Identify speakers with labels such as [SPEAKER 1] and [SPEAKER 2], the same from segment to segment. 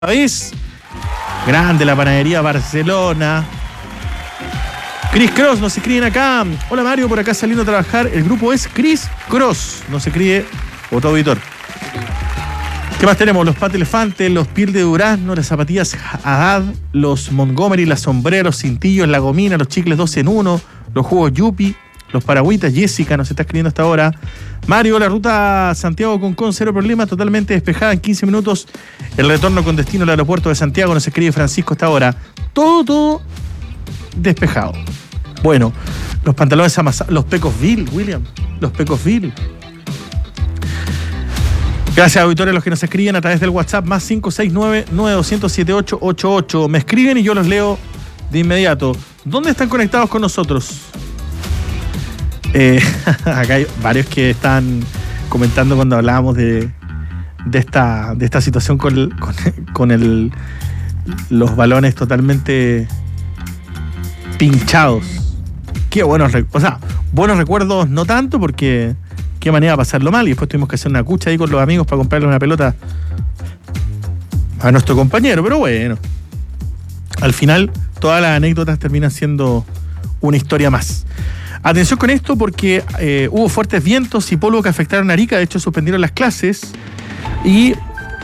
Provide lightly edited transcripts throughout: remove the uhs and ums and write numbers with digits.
[SPEAKER 1] vez. Grande la panadería Barcelona. Chris Cross, nos escriben acá. Hola Mario, por acá saliendo a trabajar. El grupo es Chris Cross. Nos escribe otro auditor. ¿Qué más tenemos? Los Pat Elefante, los Piel de Durazno, las zapatillas Haddad, los Montgomery, las sombreras, los cintillos, la gomina, los chicles 2 en 1, los jugos Yupi, los paragüitas. Jessica nos está escribiendo hasta ahora. Mario, la ruta Santiago-Concón, cero problema, totalmente despejada en 15 minutos. El retorno con destino al aeropuerto de Santiago, nos escribe Francisco hasta ahora. Todo despejado. Bueno, los pantalones amasados, los Pecosville, William, los Pecosville. Gracias, auditores, a los que nos escriben a través del WhatsApp más 569-9200-7888. Me escriben y yo los leo de inmediato. ¿Dónde están conectados con nosotros? Acá hay varios que están comentando cuando hablábamos de esta situación con los balones totalmente pinchados. Qué buenos recuerdos no tanto, porque qué manera de pasarlo mal, y después tuvimos que hacer una cucha ahí con los amigos para comprarle una pelota a nuestro compañero, pero bueno, al final todas las anécdotas terminan siendo una historia más. Atención con esto, porque hubo fuertes vientos y polvo que afectaron a Arica. De hecho, suspendieron las clases y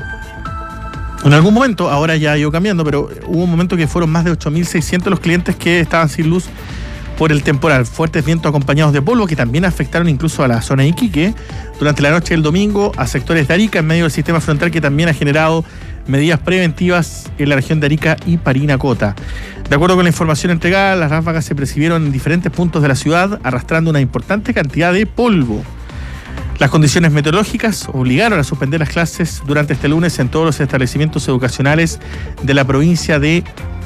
[SPEAKER 1] en algún momento, ahora ya ha ido cambiando, pero hubo un momento que fueron más de 8.600 los clientes que estaban sin luz por el temporal. Fuertes vientos acompañados de polvo que también afectaron incluso a la zona de Iquique durante la noche del domingo, a sectores de Arica en medio del sistema frontal, que también ha generado medidas preventivas en la región de Arica y Parinacota. De acuerdo con la información entregada, las ráfagas se percibieron en diferentes puntos de la ciudad, arrastrando una importante cantidad de polvo. Las condiciones meteorológicas obligaron a suspender las clases durante este lunes en todos los establecimientos educacionales de la provincia de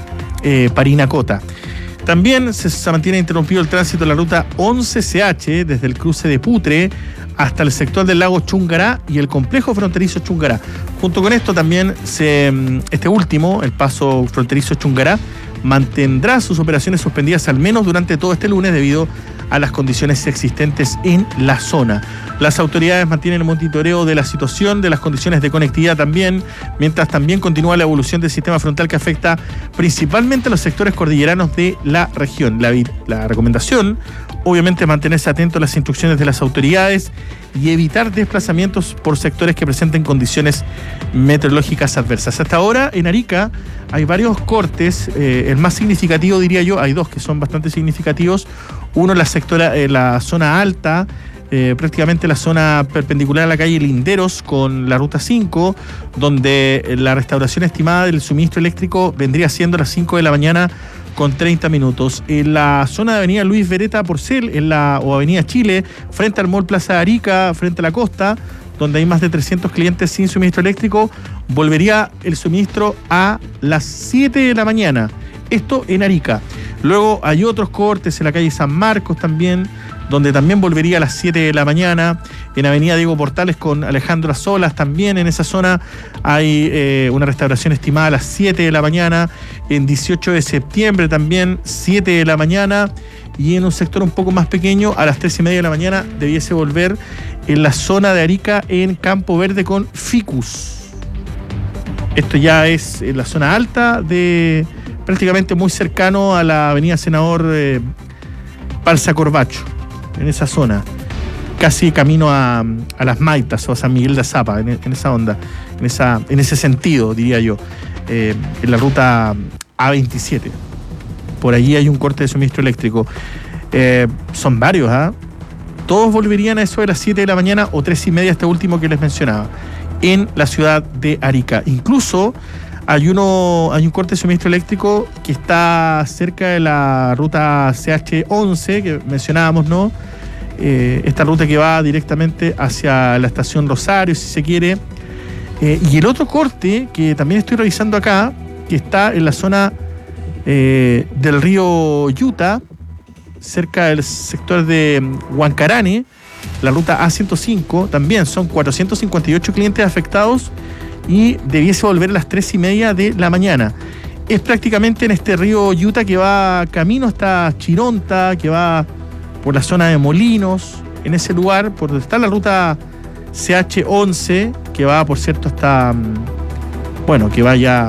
[SPEAKER 1] Parinacota. También se mantiene interrumpido el tránsito en la ruta 11CH desde el cruce de Putre hasta el sector del lago Chungará y el complejo fronterizo Chungará. Junto con esto también este último, el paso fronterizo Chungará, mantendrá sus operaciones suspendidas al menos durante todo este lunes debido a las condiciones existentes en la zona. Las autoridades mantienen el monitoreo de la situación, de las condiciones de conectividad también, mientras también continúa la evolución del sistema frontal que afecta principalmente a los sectores cordilleranos de la región. La recomendación, obviamente, mantenerse atento a las instrucciones de las autoridades y evitar desplazamientos por sectores que presenten condiciones meteorológicas adversas. Hasta ahora, en Arica, hay varios cortes. El más significativo, diría yo, hay dos que son bastante significativos. Uno en la zona alta, prácticamente la zona perpendicular a la calle Linderos con la ruta 5, donde la restauración estimada del suministro eléctrico vendría siendo a las 5 de la mañana con 30 minutos. En la zona de avenida Luis Beretta Porcel o avenida Chile, frente al Mall Plaza de Arica, frente a la costa, donde hay más de 300 clientes sin suministro eléctrico, volvería el suministro a las 7 de la mañana. Esto en Arica. Luego hay otros cortes en la calle San Marcos también, donde también volvería a las 7 de la mañana. En avenida Diego Portales con Alejandro Solas también en esa zona hay una restauración estimada a las 7 de la mañana. En 18 de septiembre también 7 de la mañana. Y en un sector un poco más pequeño, a las 3:30 de la mañana debiese volver en la zona de Arica en Campo Verde con Ficus. Esto ya es en la zona alta de prácticamente muy cercano a la avenida Senador Balsa Corbacho, en esa zona, casi camino a Las Maitas o a San Miguel de Azapa, en esa onda, en ese sentido, diría yo, en la ruta A27. Por allí hay un corte de suministro eléctrico. Son varios, todos volverían a eso de las 7 de la mañana o 3:30, este último que les mencionaba, en la ciudad de Arica. Incluso hay un corte de suministro eléctrico que está cerca de la ruta CH11 que mencionábamos, ¿no? Esta ruta que va directamente hacia la estación Rosario, si se quiere. Y el otro corte que también estoy revisando acá, que está en la zona del río Yuta, cerca del sector de Huancarane, la ruta A105, también son 458 clientes afectados y debiese volver a las 3:30 de la mañana. Es prácticamente en este río Yuta que va camino hasta Chironta, que va por la zona de Molinos, en ese lugar, por donde está la ruta CH11, que va, por cierto, hasta bueno, que vaya